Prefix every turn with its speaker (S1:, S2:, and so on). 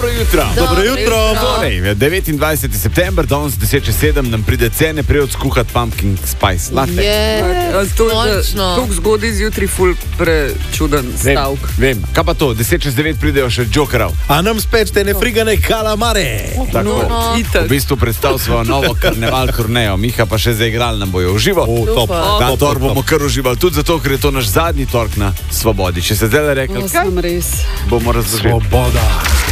S1: Dobro jutro.
S2: Dobro jutro.
S1: Torej, 29. september, danes 10:07 nam pride cene prej skuhati pumpkin spice latte.
S3: Tako zgodaj zjutraj ful prečuden stavk.
S1: Vem. Kaj pa to? 10:09 pridejo še Jokerov.
S2: A nam spečete ne frigane kalamare.
S1: Tako. V bistvu predstavil svojo novo karneval turnejo. Miha pa še zaigrali nam bojo v živo.
S2: Top.
S1: Ta tork bomo kar uživali, tudi zato, ker je to naš zadnji tork na Svobodi. Če se zdaj rekli,
S3: Sem res.
S1: bomo razložili.
S2: Svoboda.